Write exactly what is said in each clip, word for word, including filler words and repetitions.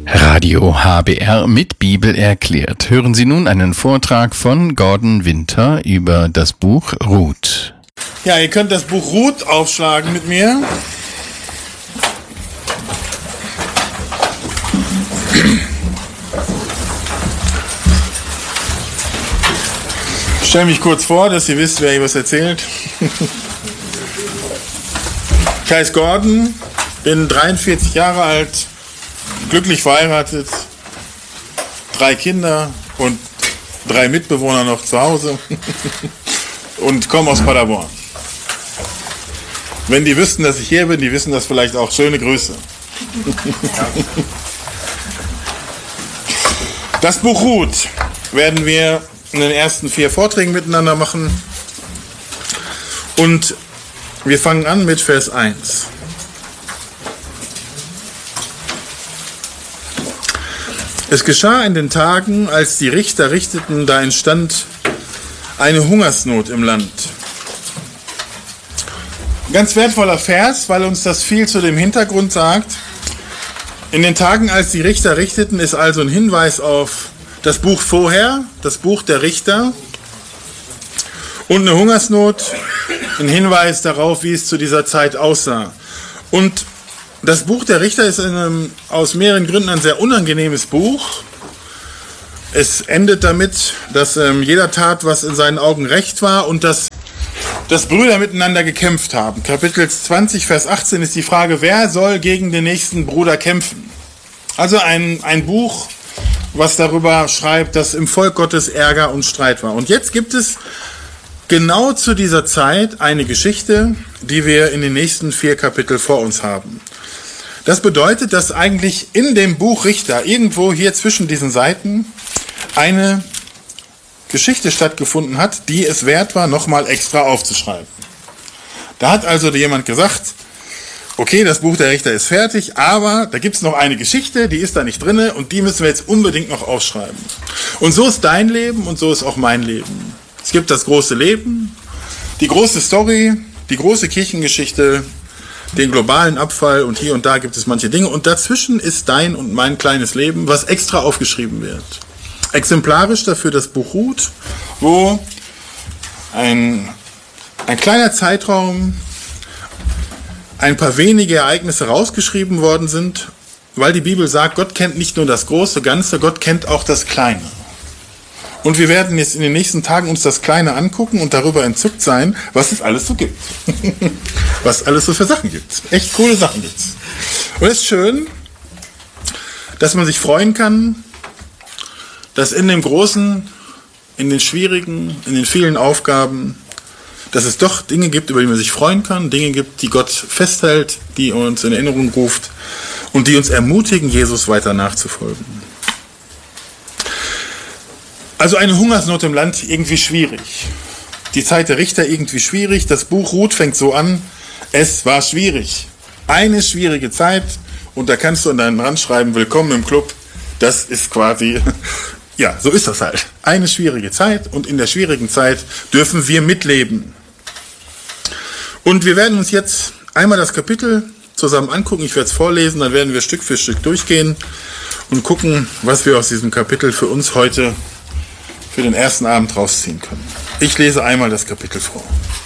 Radio H B R mit Bibel erklärt. Hören Sie nun einen Vortrag von Gordon Winter über das Buch Ruth. Ja, ihr könnt das Buch Ruth aufschlagen mit mir. Ich stelle mich kurz vor, dass ihr wisst, wer hier was erzählt. Ich heiße Gordon, bin dreiundvierzig Jahre alt, glücklich verheiratet, drei Kinder und drei Mitbewohner noch zu Hause und komme aus Paderborn. Wenn die wüssten, dass ich hier bin, die wissen das vielleicht auch. Schöne Grüße. Das Buch Ruth werden wir in den ersten vier Vorträgen miteinander machen. Und wir fangen an mit Vers eins. Es geschah in den Tagen, als die Richter richteten, da entstand eine Hungersnot im Land. Ganz wertvoller Vers, weil uns das viel zu dem Hintergrund sagt. In den Tagen, als die Richter richteten, ist also ein Hinweis auf das Buch vorher, das Buch der Richter. Und eine Hungersnot, ein Hinweis darauf, wie es zu dieser Zeit aussah. Und das Buch der Richter ist in einem, aus mehreren Gründen ein sehr unangenehmes Buch. Es endet damit, dass ähm, jeder tat, was in seinen Augen recht war und dass, dass Brüder miteinander gekämpft haben. Kapitel zwanzig, Vers achtzehn ist die Frage, wer soll gegen den nächsten Bruder kämpfen? Also ein, ein Buch, was darüber schreibt, dass im Volk Gottes Ärger und Streit war. Und jetzt gibt es genau zu dieser Zeit eine Geschichte, die wir in den nächsten vier Kapiteln vor uns haben. Das bedeutet, dass eigentlich in dem Buch Richter, irgendwo hier zwischen diesen Seiten, eine Geschichte stattgefunden hat, die es wert war, nochmal extra aufzuschreiben. Da hat also jemand gesagt, okay, das Buch der Richter ist fertig, aber da gibt es noch eine Geschichte, die ist da nicht drin und die müssen wir jetzt unbedingt noch aufschreiben. Und so ist dein Leben und so ist auch mein Leben. Es gibt das große Leben, die große Story, die große Kirchengeschichte, den globalen Abfall und hier und da gibt es manche Dinge. Und dazwischen ist dein und mein kleines Leben, was extra aufgeschrieben wird. Exemplarisch dafür das Buch Ruth, wo ein, ein kleiner Zeitraum, ein paar wenige Ereignisse rausgeschrieben worden sind, weil die Bibel sagt, Gott kennt nicht nur das große Ganze, Gott kennt auch das Kleine. Und wir werden jetzt in den nächsten Tagen uns das Kleine angucken und darüber entzückt sein, was es alles so gibt. Was alles so für Sachen gibt. Echt coole Sachen gibt's. Und es ist schön, dass man sich freuen kann, dass in dem Großen, in den schwierigen, in den vielen Aufgaben, dass es doch Dinge gibt, über die man sich freuen kann, Dinge gibt, die Gott festhält, die uns in Erinnerung ruft und die uns ermutigen, Jesus weiter nachzufolgen. Also eine Hungersnot im Land irgendwie schwierig. Die Zeit der Richter irgendwie schwierig. Das Buch Ruth fängt so an, es war schwierig. Eine schwierige Zeit und da kannst du an deinen Rand schreiben, willkommen im Club. Das ist quasi, ja, so ist das halt. Eine schwierige Zeit und in der schwierigen Zeit dürfen wir mitleben. Und wir werden uns jetzt einmal das Kapitel zusammen angucken. Ich werde es vorlesen, dann werden wir Stück für Stück durchgehen und gucken, was wir aus diesem Kapitel für uns heute für den ersten Abend rausziehen können. Ich lese einmal das Kapitel vor.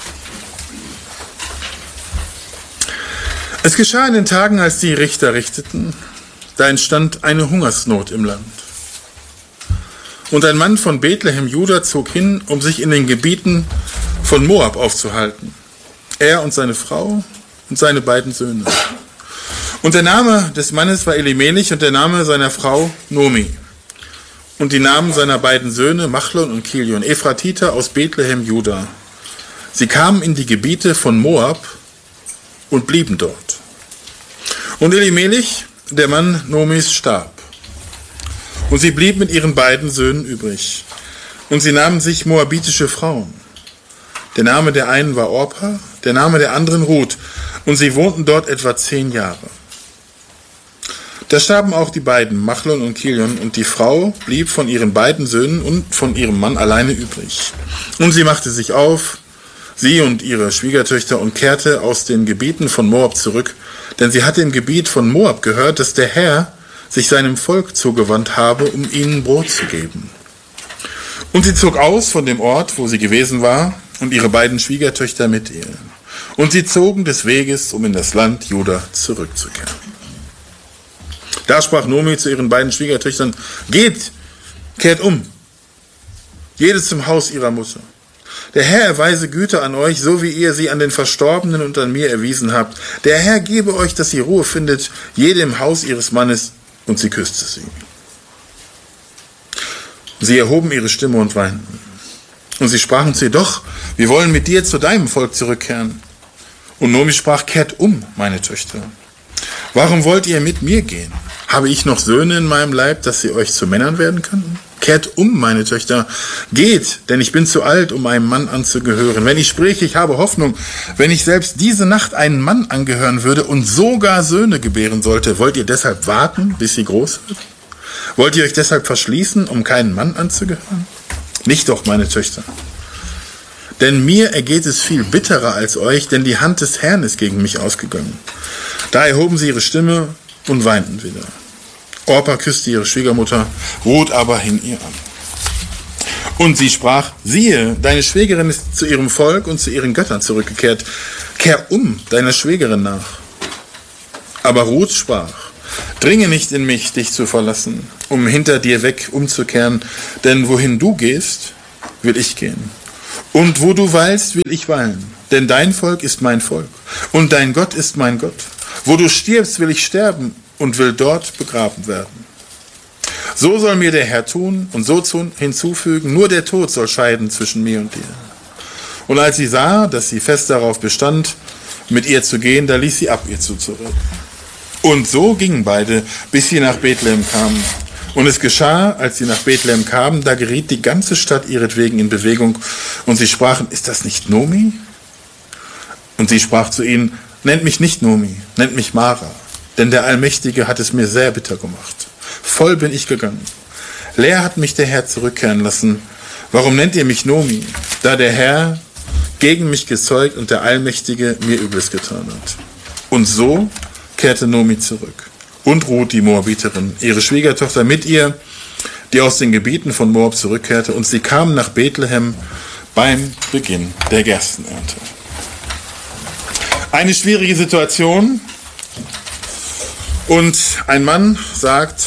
Es geschah in den Tagen, als die Richter richteten, da entstand eine Hungersnot im Land. Und ein Mann von Bethlehem, Juda, zog hin, um sich in den Gebieten von Moab aufzuhalten. Er und seine Frau und seine beiden Söhne. Und der Name des Mannes war Elimelech und der Name seiner Frau Nomi. Und die Namen seiner beiden Söhne, Machlon und Kilion, Ephratiter aus Bethlehem, Juda. Sie kamen in die Gebiete von Moab und blieben dort. Und Elimelech, der Mann Nomis, starb. Und sie blieb mit ihren beiden Söhnen übrig. Und sie nahmen sich moabitische Frauen. Der Name der einen war Orpa, der Name der anderen Ruth. Und sie wohnten dort etwa zehn Jahre. Da starben auch die beiden, Machlon und Kilion, und die Frau blieb von ihren beiden Söhnen und von ihrem Mann alleine übrig. Und sie machte sich auf, sie und ihre Schwiegertöchter, und kehrte aus den Gebieten von Moab zurück, denn sie hatte im Gebiet von Moab gehört, dass der Herr sich seinem Volk zugewandt habe, um ihnen Brot zu geben. Und sie zog aus von dem Ort, wo sie gewesen war, und ihre beiden Schwiegertöchter mit ihr. Und sie zogen des Weges, um in das Land Juda zurückzukehren. Da sprach Nomi zu ihren beiden Schwiegertöchtern: Geht, kehrt um, jedes zum Haus ihrer Mutter. Der Herr erweise Güte an euch, so wie ihr sie an den Verstorbenen und an mir erwiesen habt. Der Herr gebe euch, dass ihr Ruhe findet, jede im Haus ihres Mannes. Und sie küsste sie. Sie erhoben ihre Stimme und weinten. Und sie sprachen zu ihr: Doch, wir wollen mit dir zu deinem Volk zurückkehren. Und Nomi sprach: Kehrt um, meine Töchter. Warum wollt ihr mit mir gehen? Habe ich noch Söhne in meinem Leib, dass sie euch zu Männern werden könnten? Kehrt um, meine Töchter. Geht, denn ich bin zu alt, um einem Mann anzugehören. Wenn ich spreche, ich habe Hoffnung. Wenn ich selbst diese Nacht einen Mann angehören würde und sogar Söhne gebären sollte, wollt ihr deshalb warten, bis sie groß wird? Wollt ihr euch deshalb verschließen, um keinen Mann anzugehören? Nicht doch, meine Töchter. Denn mir ergeht es viel bitterer als euch, denn die Hand des Herrn ist gegen mich ausgegangen. Da erhoben sie ihre Stimme und weinten wieder. Orpa küsste ihre Schwiegermutter, Ruth aber hing ihr an. Und sie sprach: Siehe, deine Schwägerin ist zu ihrem Volk und zu ihren Göttern zurückgekehrt. Kehr um deiner Schwägerin nach. Aber Ruth sprach: Dringe nicht in mich, dich zu verlassen, um hinter dir weg umzukehren, denn wohin du gehst, will ich gehen. Und wo du weilst, will ich weilen, denn dein Volk ist mein Volk und dein Gott ist mein Gott. Wo du stirbst, will ich sterben und will dort begraben werden. So soll mir der Herr tun und so hinzufügen: Nur der Tod soll scheiden zwischen mir und dir. Und als sie sah, dass sie fest darauf bestand, mit ihr zu gehen, da ließ sie ab, ihr zuzureden. Und so gingen beide, bis sie nach Bethlehem kamen. Und es geschah, als sie nach Bethlehem kamen, da geriet die ganze Stadt ihretwegen in Bewegung. Und sie sprachen: Ist das nicht Nomi? Und sie sprach zu ihnen: Nennt mich nicht Nomi, nennt mich Mara, denn der Allmächtige hat es mir sehr bitter gemacht. Voll bin ich gegangen. Leer hat mich der Herr zurückkehren lassen. Warum nennt ihr mich Nomi, da der Herr gegen mich gezeugt und der Allmächtige mir Übles getan hat? Und so kehrte Nomi zurück. Und Ruth, die Moabiterin, ihre Schwiegertochter mit ihr, die aus den Gebieten von Moab zurückkehrte. Und sie kamen nach Bethlehem beim Beginn der Gerstenernte. Eine schwierige Situation. Und ein Mann sagt: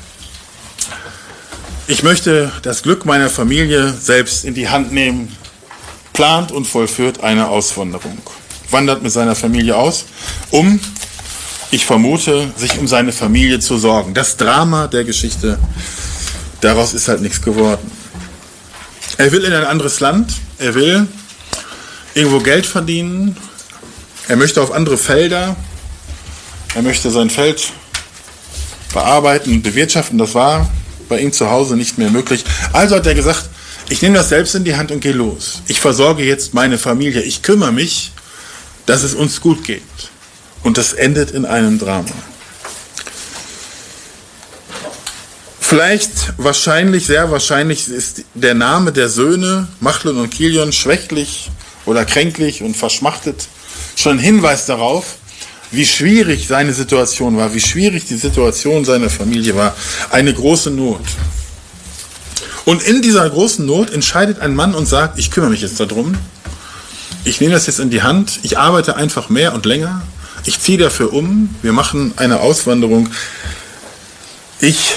Ich möchte das Glück meiner Familie selbst in die Hand nehmen, plant und vollführt eine Auswanderung. Wandert mit seiner Familie aus, um, ich vermute, sich um seine Familie zu sorgen. Das Drama der Geschichte, daraus ist halt nichts geworden. Er will in ein anderes Land, er will irgendwo Geld verdienen, er möchte auf andere Felder, er möchte sein Feld bearbeiten und bewirtschaften. Das war bei ihm zu Hause nicht mehr möglich. Also hat er gesagt: Ich nehme das selbst in die Hand und gehe los. Ich versorge jetzt meine Familie. Ich kümmere mich, dass es uns gut geht. Und das endet in einem Drama. Vielleicht, wahrscheinlich, sehr wahrscheinlich ist der Name der Söhne Machlon und Kilion schwächlich oder kränklich und verschmachtet schon ein Hinweis darauf, wie schwierig seine Situation war, wie schwierig die Situation seiner Familie war. Eine große Not. Und in dieser großen Not entscheidet ein Mann und sagt: Ich kümmere mich jetzt darum. Ich nehme das jetzt in die Hand. Ich arbeite einfach mehr und länger. Ich ziehe dafür um. Wir machen eine Auswanderung. Ich,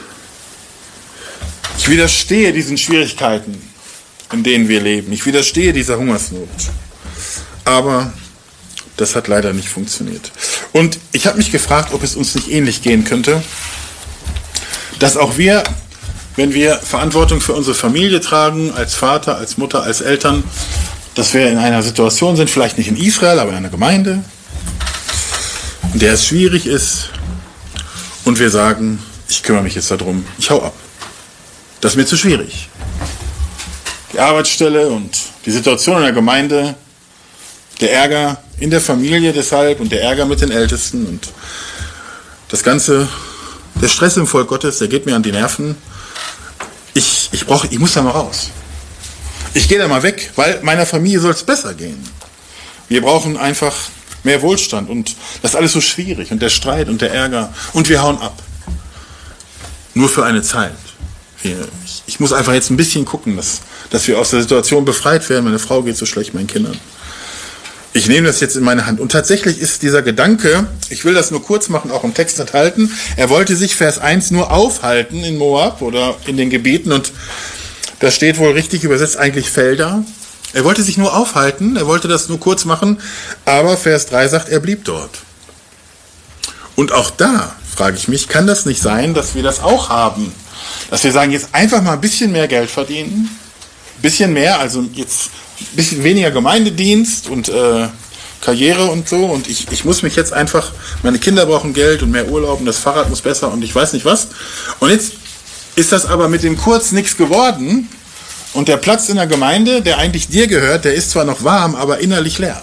ich widerstehe diesen Schwierigkeiten, in denen wir leben. Ich widerstehe dieser Hungersnot. Aber das hat leider nicht funktioniert. Und ich habe mich gefragt, ob es uns nicht ähnlich gehen könnte, dass auch wir, wenn wir Verantwortung für unsere Familie tragen, als Vater, als Mutter, als Eltern, dass wir in einer Situation sind, vielleicht nicht in Israel, aber in einer Gemeinde, in der es schwierig ist, und wir sagen: Ich kümmere mich jetzt darum, ich hau ab. Das ist mir zu schwierig. Die Arbeitsstelle und die Situation in der Gemeinde, der Ärger in der Familie deshalb und der Ärger mit den Ältesten und das Ganze, der Stress im Volk Gottes, der geht mir an die Nerven. Ich, ich, brauch, ich muss da mal raus. Ich gehe da mal weg, weil meiner Familie soll es besser gehen. Wir brauchen einfach mehr Wohlstand und das ist alles so schwierig und der Streit und der Ärger und wir hauen ab. nur für eine Zeit. Ich, ich muss einfach jetzt ein bisschen gucken, dass, dass wir aus der Situation befreit werden. Meine Frau geht so schlecht meinen Kindern. Ich nehme das jetzt in meine Hand. Und tatsächlich ist dieser Gedanke, ich will das nur kurz machen, auch im Text enthalten, er wollte sich, Vers eins, nur aufhalten in Moab oder in den Gebieten, und da steht wohl richtig übersetzt eigentlich Felder. Er wollte sich nur aufhalten, er wollte das nur kurz machen, aber Vers drei sagt, er blieb dort. Und auch da frage ich mich, kann das nicht sein, dass wir das auch haben? Dass wir sagen, jetzt einfach mal ein bisschen mehr Geld verdienen, ein bisschen mehr, also jetzt ein bisschen weniger Gemeindedienst und äh, Karriere und so, und ich, ich muss mich jetzt einfach, meine Kinder brauchen Geld und mehr Urlaub und das Fahrrad muss besser und ich weiß nicht was. Und jetzt ist das aber mit dem Kurz nichts geworden und der Platz in der Gemeinde, der eigentlich dir gehört, der ist zwar noch warm, aber innerlich leer.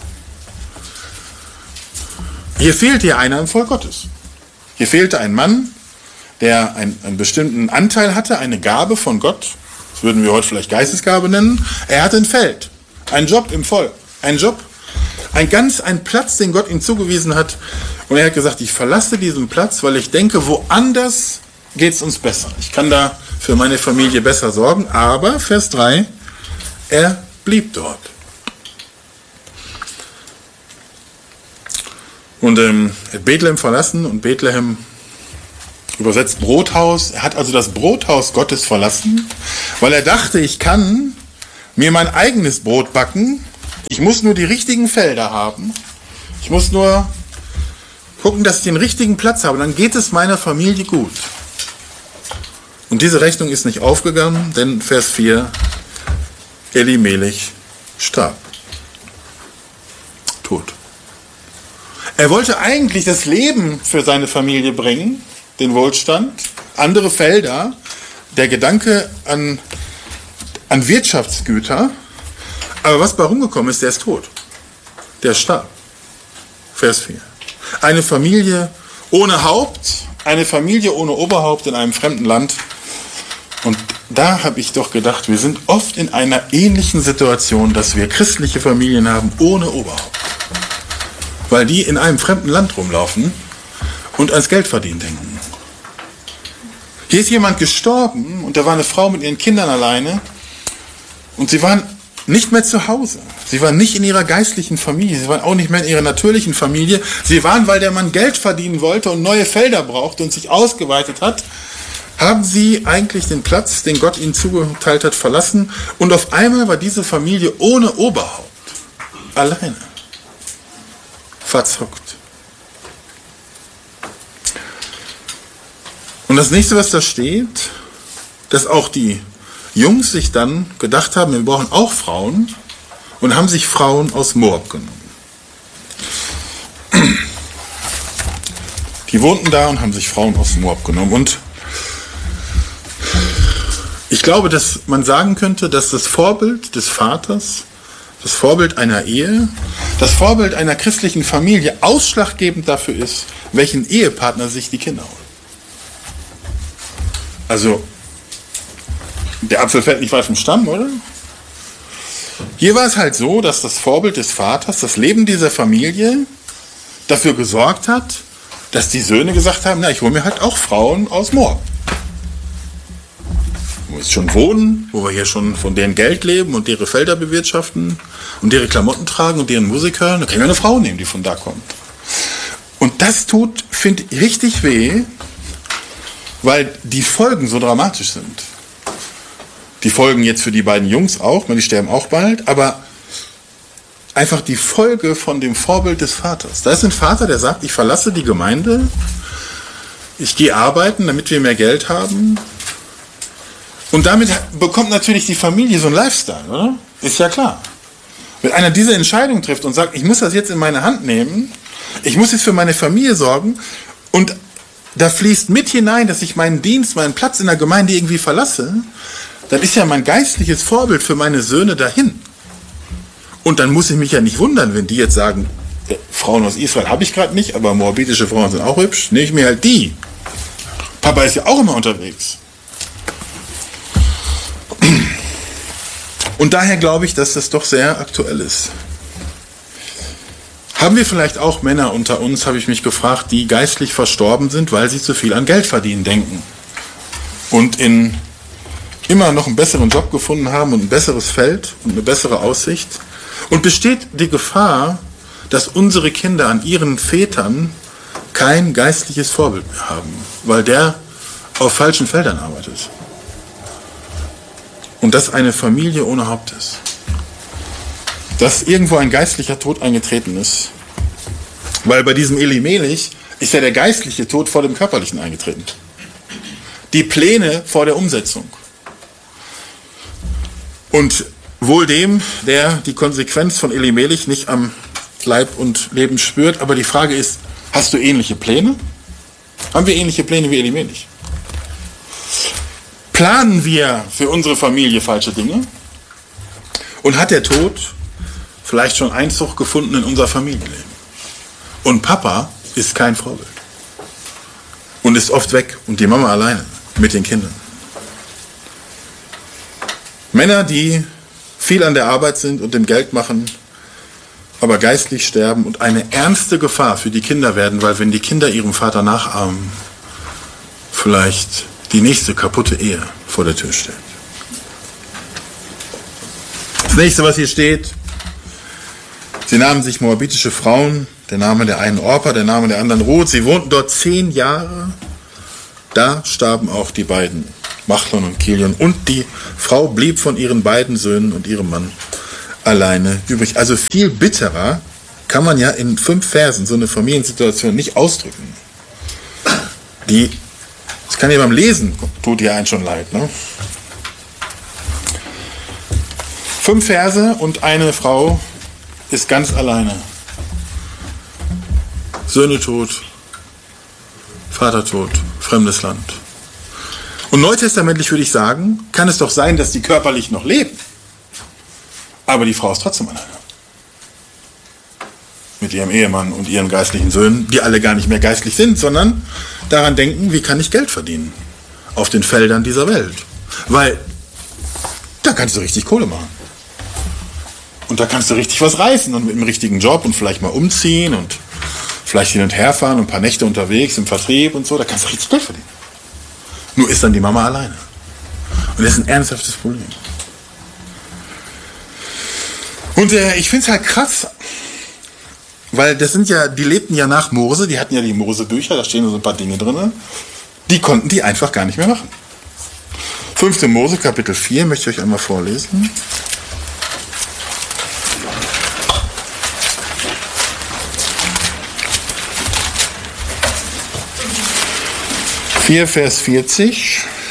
Hier fehlt dir einer im Volk Gottes. Hier fehlte ein Mann, der einen, einen bestimmten Anteil hatte, eine Gabe von Gott, das würden wir heute vielleicht Geistesgabe nennen. Er hatte ein Feld, einen Job im Volk, einen Job, ein ganz, ein Platz, den Gott ihm zugewiesen hat. Und er hat gesagt, ich verlasse diesen Platz, weil ich denke, woanders geht es uns besser. Ich kann da für meine Familie besser sorgen. Aber, Vers drei, er blieb dort. Und ähm, er hat Bethlehem verlassen, und Bethlehem übersetzt Brothaus. Er hat also das Brothaus Gottes verlassen, weil er dachte, ich kann mir mein eigenes Brot backen. Ich muss nur die richtigen Felder haben. Ich muss nur gucken, dass ich den richtigen Platz habe. Dann geht es meiner Familie gut. Und diese Rechnung ist nicht aufgegangen, denn Vers vier, Elimelech starb. Tot. Er wollte eigentlich das Leben für seine Familie bringen, den Wohlstand, andere Felder, der Gedanke an, an Wirtschaftsgüter. Aber was bei rumgekommen ist, der ist tot. Der starb. Vers vier. Eine Familie ohne Haupt, eine Familie ohne Oberhaupt in einem fremden Land. Und da habe ich doch gedacht, wir sind oft in einer ähnlichen Situation, dass wir christliche Familien haben ohne Oberhaupt. Weil die in einem fremden Land rumlaufen und ans Geldverdienen denken. Hier ist jemand gestorben und da war eine Frau mit ihren Kindern alleine und sie waren nicht mehr zu Hause. Sie waren nicht in ihrer geistlichen Familie, sie waren auch nicht mehr in ihrer natürlichen Familie. Sie waren, weil der Mann Geld verdienen wollte und neue Felder brauchte und sich ausgeweitet hat, haben sie eigentlich den Platz, den Gott ihnen zugeteilt hat, verlassen. Und auf einmal war diese Familie ohne Oberhaupt. Alleine. Verzockt. Und das nächste, was da steht, dass auch die Jungs sich dann gedacht haben, wir brauchen auch Frauen, und haben sich Frauen aus Moab genommen. Die wohnten da und haben sich Frauen aus Moab genommen. Und ich glaube, dass man sagen könnte, dass das Vorbild des Vaters, das Vorbild einer Ehe, das Vorbild einer christlichen Familie ausschlaggebend dafür ist, welchen Ehepartner sich die Kinder holen. Also, der Apfel fällt nicht weit vom Stamm, oder? Hier war es halt so, dass das Vorbild des Vaters, das Leben dieser Familie, dafür gesorgt hat, dass die Söhne gesagt haben, na, ich hole mir halt auch Frauen aus Moab. Wo wir jetzt schon wohnen, wo wir hier schon von deren Geld leben und ihre Felder bewirtschaften und ihre Klamotten tragen und deren Musik hören, da können wir eine Frau nehmen, die von da kommt. Und das tut, finde ich, richtig weh, weil die Folgen so dramatisch sind. Die Folgen jetzt für die beiden Jungs auch, die sterben auch bald, aber einfach die Folge von dem Vorbild des Vaters. Da ist ein Vater, der sagt, ich verlasse die Gemeinde, ich gehe arbeiten, damit wir mehr Geld haben. Und damit bekommt natürlich die Familie so einen Lifestyle, oder? Ist ja klar. Wenn einer diese Entscheidung trifft und sagt, ich muss das jetzt in meine Hand nehmen, ich muss jetzt für meine Familie sorgen, und da fließt mit hinein, dass ich meinen Dienst, meinen Platz in der Gemeinde irgendwie verlasse, dann ist ja mein geistliches Vorbild für meine Söhne dahin. Und dann muss ich mich ja nicht wundern, wenn die jetzt sagen, äh, Frauen aus Israel habe ich gerade nicht, aber moabitische Frauen sind auch hübsch, nehme ich mir halt die. Papa ist ja auch immer unterwegs. Und daher glaube ich, dass das doch sehr aktuell ist. Haben wir vielleicht auch Männer unter uns, habe ich mich gefragt, die geistlich verstorben sind, weil sie zu viel an Geld verdienen denken. und in immer noch einen besseren Job gefunden haben und ein besseres Feld und eine bessere Aussicht. Und besteht die Gefahr, dass unsere Kinder an ihren Vätern kein geistliches Vorbild mehr haben, weil der auf falschen Feldern arbeitet. Und dass eine Familie ohne Haupt ist. Dass irgendwo ein geistlicher Tod eingetreten ist. Weil bei diesem Elimelech ist ja der geistliche Tod vor dem körperlichen eingetreten. Die Pläne vor der Umsetzung. Und wohl dem, der die Konsequenz von Elimelech nicht am Leib und Leben spürt. Aber die Frage ist, hast du ähnliche Pläne? Haben wir ähnliche Pläne wie Elimelech? Planen wir für unsere Familie falsche Dinge? Und hat der Tod vielleicht schon Einzug gefunden in unser Familienleben? Und Papa ist kein Vorbild. Und ist oft weg und die Mama alleine mit den Kindern. Männer, die viel an der Arbeit sind und dem Geld machen, aber geistlich sterben und eine ernste Gefahr für die Kinder werden, weil wenn die Kinder ihrem Vater nachahmen, vielleicht die nächste kaputte Ehe vor der Tür steht. Das nächste, was hier steht: Sie nahmen sich moabitische Frauen, der Name der einen Orpa, der Name der anderen Ruth. Sie wohnten dort zehn Jahre. Da starben auch die beiden, Machlon und Kilion. Und die Frau blieb von ihren beiden Söhnen und ihrem Mann alleine übrig. Also viel bitterer kann man ja in fünf Versen so eine Familiensituation nicht ausdrücken. Die, das kann ja beim Lesen, tut ja einen schon leid, ne? Fünf Verse und eine Frau ist ganz alleine. Söhne tot, Vater tot, fremdes Land. Und neutestamentlich würde ich sagen, kann es doch sein, dass die körperlich noch leben. Aber die Frau ist trotzdem alleine. Mit ihrem Ehemann und ihren geistlichen Söhnen, die alle gar nicht mehr geistlich sind, sondern daran denken, wie kann ich Geld verdienen auf den Feldern dieser Welt. Weil da kannst du richtig Kohle machen. Und da kannst du richtig was reißen und mit dem richtigen Job und vielleicht mal umziehen und vielleicht hin und her fahren und ein paar Nächte unterwegs im Vertrieb und so, da kannst du richtig Geld verdienen. Nur ist dann die Mama alleine. Und das ist ein ernsthaftes Problem. Und äh, ich finde es halt krass, weil das sind ja, die lebten ja nach Mose, die hatten ja die Mose-Bücher, da stehen so ein paar Dinge drin, die konnten die einfach gar nicht mehr machen. fünfte Mose, Kapitel vier, möchte ich euch einmal vorlesen. vier, Vers vierzig.